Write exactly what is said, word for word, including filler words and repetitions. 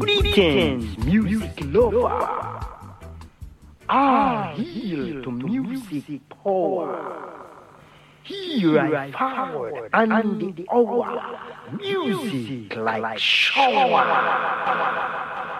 Greetings, music lover. I yield to music power. Here I forward and the hour, music like shower.